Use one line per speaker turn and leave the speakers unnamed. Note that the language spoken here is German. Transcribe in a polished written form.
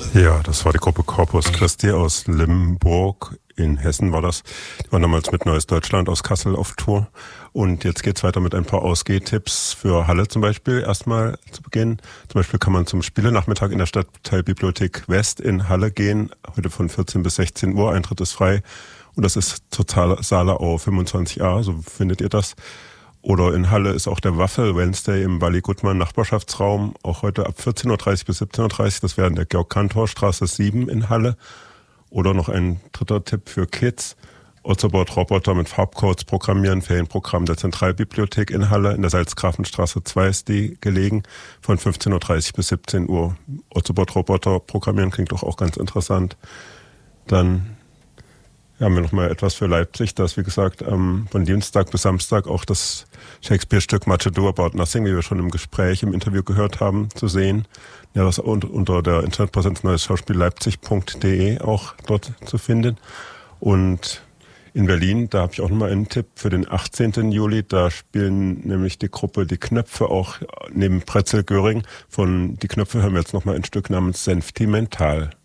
Ja, das war die Gruppe Corpus Christi aus Limburg. In Hessen war das. Die waren damals mit Neues Deutschland aus Kassel auf Tour. Und jetzt geht's weiter mit ein paar Ausgehtipps für Halle zum Beispiel. Erstmal zu Beginn. Zum Beispiel kann man zum Spielenachmittag in der Stadtteilbibliothek West in Halle gehen. Heute von 14 bis 16 Uhr. Eintritt ist frei. Und das ist zur Saalerau 25a. So findet ihr das. Oder in Halle ist auch der Waffel Wednesday im Walli Gutmann Nachbarschaftsraum. Auch heute ab 14.30 bis 17.30 Das wäre in der Georg-Cantor-Straße 7 in Halle. Oder noch ein dritter Tipp für Kids. Ozobot-Roboter mit Farbcodes programmieren, Ferienprogramm der Zentralbibliothek in Halle. In der Salzgrafenstraße 2 ist die gelegen, von 15.30 bis 17 Uhr. Ozobot-Roboter programmieren klingt doch auch ganz interessant. Dann haben wir noch mal etwas für Leipzig, das wie gesagt von Dienstag bis Samstag auch das Shakespeare-Stück Much Ado About Nothing, wie wir schon im Gespräch, im Interview gehört haben, zu sehen. Ja, das unter der Internetpräsenz neuesschauspielleipzig.de auch dort zu finden. Und in Berlin, da habe ich auch nochmal einen Tipp für den 18. Juli. Da spielen nämlich die Gruppe Die Knöpfe auch neben Pretzel Göring. Von Die Knöpfe hören wir jetzt nochmal ein Stück namens Sentimental.